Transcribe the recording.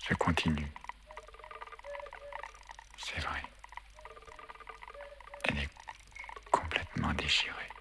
se continue. C'est vrai. Elle est complètement déchirée.